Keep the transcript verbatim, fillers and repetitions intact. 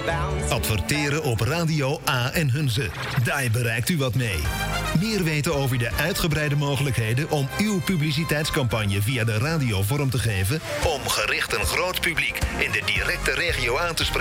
Adverteren op Radio A en Hunze. Daar bereikt u wat mee. Meer weten over de uitgebreide mogelijkheden om uw publiciteitscampagne via de radio vorm te geven, om gericht een groot publiek in de directe regio aan te spreken.